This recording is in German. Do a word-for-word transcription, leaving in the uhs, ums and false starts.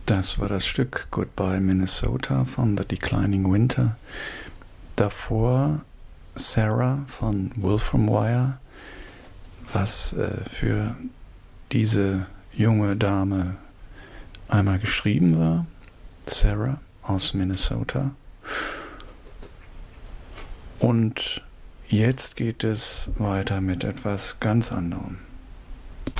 Das war das Stück Goodbye Minnesota von The Declining Winter. Davor Sarah von Wolfram Wire, was äh, für diese junge Dame einmal geschrieben war. Sarah aus Minnesota. Und jetzt geht es weiter mit etwas ganz anderem.